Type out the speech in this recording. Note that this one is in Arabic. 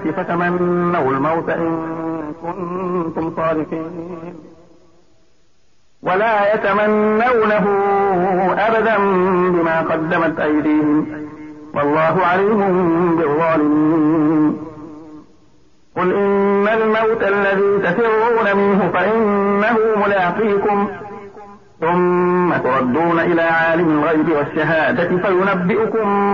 فتمنوا الموت إن كنتم صادقين ولا يتمنونه أبدا بما قدمت أيديهم والله عليم بالظالمين قل إن الموت الذي تفرون منه فإنه ملاقيكم ثم تردون إلى عالم الغيب والشهادة فينبئكم